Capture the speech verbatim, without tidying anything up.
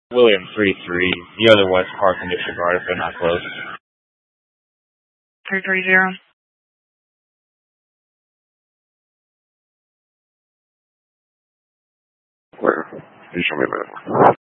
William three three, the other West Park and disregard if they're not close. three three zero. Where? You show me that.